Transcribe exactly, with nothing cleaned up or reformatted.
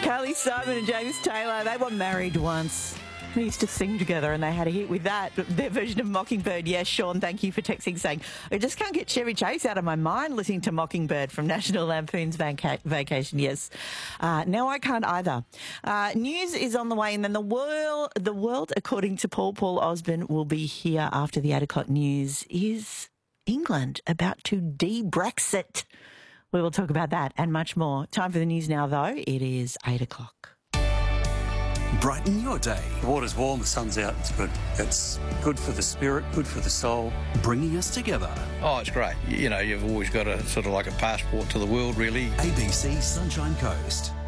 Carly Simon and James Taylor, they were married once. They used to sing together and they had a hit with that. Their version of Mockingbird. Yes, Sean, thank you for texting saying, I just can't get Chevy Chase out of my mind listening to Mockingbird from National Lampoon's Vaca- Vacation. Yes. Uh, now I can't either. Uh, news is on the way, and then the world, the world, according to Paul Paul Osborne, will be here after the eight o'clock news. Is England about to de-Brexit? We will talk about that and much more. Time for the news now, though. It is eight o'clock. Brighten your day. The water's warm, the sun's out, it's good. It's good for the spirit, good for the soul. Bringing us together. Oh, it's great. You know, you've always got a sort of like a passport to the world, really. A B C Sunshine Coast.